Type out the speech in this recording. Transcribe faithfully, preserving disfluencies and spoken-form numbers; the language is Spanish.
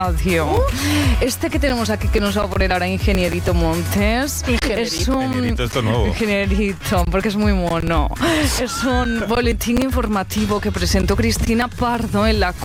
Este que tenemos aquí que nos va a poner ahora Ingenierito Montes es un Ingenierito, esto nuevo. Ingenierito, porque es muy mono. Es un boletín informativo que presentó Cristina Pardo en la